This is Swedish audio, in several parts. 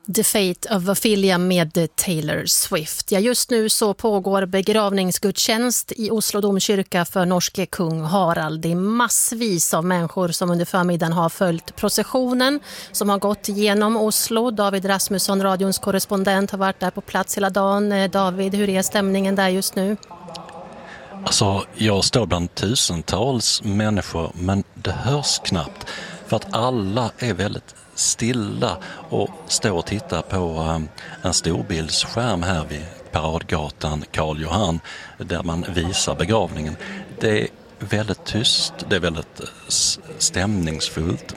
The Fate of Ophelia med Taylor Swift. Ja, just nu så pågår begravningsgudstjänst i Oslo domkyrka för norske kung Harald. Det är massvis av människor som under förmiddagen har följt processionen som har gått genom Oslo. David Rasmusson, radions korrespondent, har varit där på plats hela dagen. David, hur är stämningen där just nu? Alltså, jag står bland tusentals människor, men det hörs knappt för att alla är väldigt stilla och står och tittar på en storbildsskärm här vid Paradgatan Karl Johan där man visar begravningen. Det är väldigt tyst, det är väldigt stämningsfullt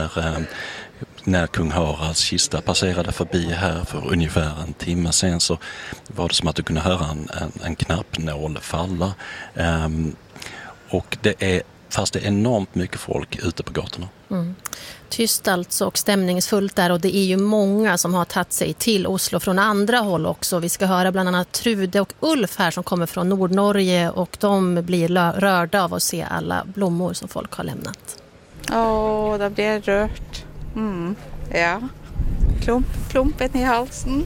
när kung Haralds kista passerade förbi här för ungefär en timme sen, så var det som att du kunde höra en knappnål falla. Och fast det är enormt mycket folk ute på gatorna. Mm. Tyst alltså och stämningsfullt där, och det är ju många som har tagit sig till Oslo från andra håll också. Vi ska höra bland annat Trude och Ulf här som kommer från Nordnorge, och de blir rörda av att se alla blommor som folk har lämnat. Det blir rört. Ja, klumpen i halsen.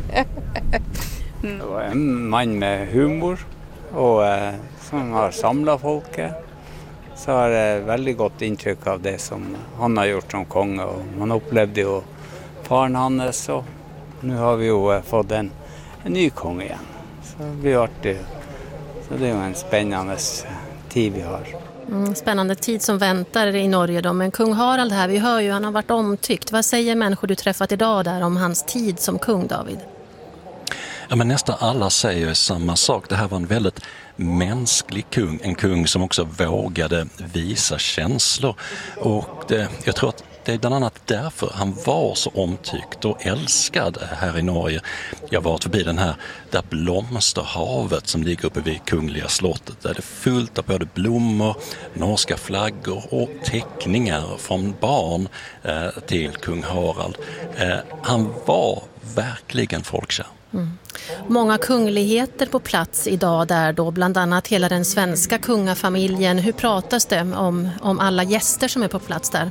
Det var en man med humor och som har samlat folket. Så har det väldigt gott intryck av det som han har gjort som konge. Och man upplevde ju faren hans, och nu har vi ju fått en ny konge igen. Så det blir artigt. Så det är ju en spännande tid vi har. Spännande tid som väntar i Norge då. Men kung Harald här, vi hör ju, han har varit omtyckt. Vad säger människor du träffat idag där om hans tid som kung, David? Ja, men nästan alla säger samma sak. Det här var en väldigt mänsklig kung. En kung som också vågade visa känslor. Och jag tror att det är bland annat därför han var så omtyckt och älskad här i Norge. Jag har varit förbi där blomsterhavet som ligger uppe vid Kungliga slottet. Där det är fullt av både blommor, norska flaggor och teckningar från barn till kung Harald. Han var verkligen folkkär. Många kungligheter på plats idag där då, bland annat hela den svenska kungafamiljen. Hur pratas det om alla gäster som är på plats där?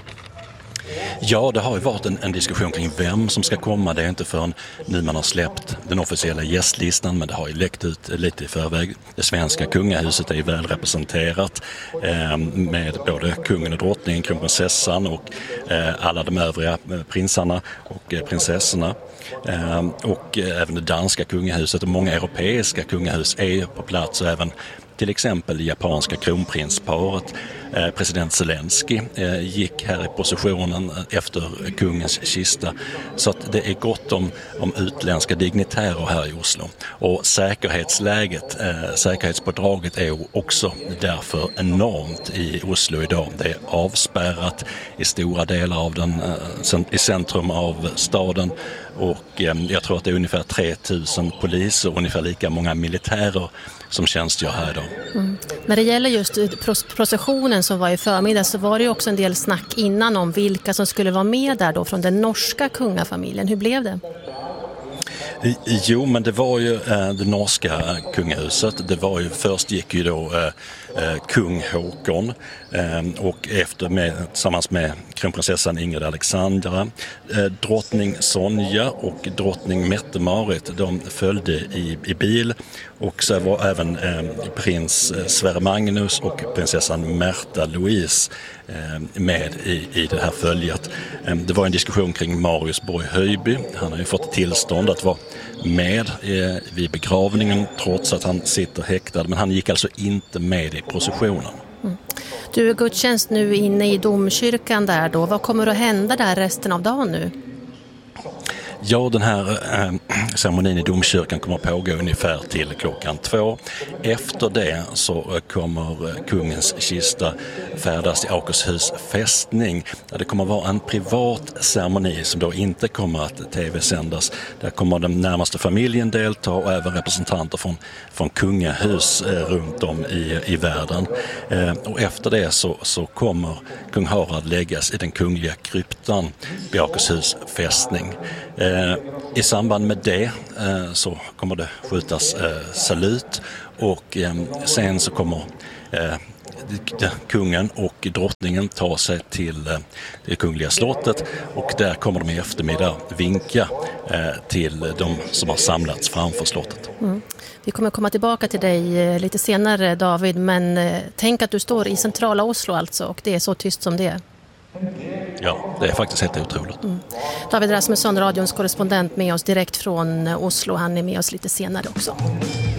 Ja, det har ju varit en diskussion kring vem som ska komma. Det är inte förrän nu man har släppt den officiella gästlistan, men det har ju läckt ut lite i förväg. Det svenska kungahuset är ju väl representerat med både kungen och drottningen, kronprinsessan och alla de övriga prinsarna och prinsessorna. Och även det danska kungahuset och många europeiska kungahus är på plats, och även till exempel det japanska kronprinsparet. President Zelensky gick här i processionen efter kungens kista. Så att det är gott om utländska dignitärer här i Oslo. Och säkerhetspådraget är också därför enormt i Oslo idag. Det är avspärrat i stora delar av i centrum av staden. Och jag tror att det är ungefär 3000 poliser och ungefär lika många militärer som tjänstgör här idag. När det gäller just processionen som var i förmiddag, så var det ju också en del snack innan om vilka som skulle vara med där då från den norska kungafamiljen. Hur blev det? Jo, men det var ju det norska kungahuset. Först gick ju då kung Håkon och tillsammans med kronprinsessan Ingrid Alexandra, drottning Sonja och drottning Mette-Marit, de följde i bil, och så var även prins Sverre Magnus och prinsessan Märta Louise med i det här följet. Det var en diskussion kring Marius Borg Höjby. Han har ju fått tillstånd att vara med vid begravningen trots att han sitter häktad, men han gick alltså inte med i processionen. Du är gudstjänst nu inne i domkyrkan där då. Vad kommer att hända där resten av dagen nu? Ja, den här ceremonin i domkyrkan kommer att pågå ungefär till 2:00. Efter det så kommer kungens kista färdas till Akershus fästning. Det kommer att vara en privat ceremoni som då inte kommer att tv-sändas. Där kommer den närmaste familjen delta och även representanter från kungahus runt om i världen. Och efter det så kommer kung Harald läggas i den kungliga kryptan vid Akershus fästning. I samband med det så kommer det skjutas salut, och sen så kommer kungen och drottningen ta sig till det kungliga slottet, och där kommer de i eftermiddag vinka till de som har samlats framför slottet. Vi kommer komma tillbaka till dig lite senare, David, men tänk att du står i centrala Oslo alltså, och det är så tyst som det är. Ja, det är faktiskt helt otroligt. David Rasmusson, radions korrespondent, med oss direkt från Oslo. Han är med oss lite senare också.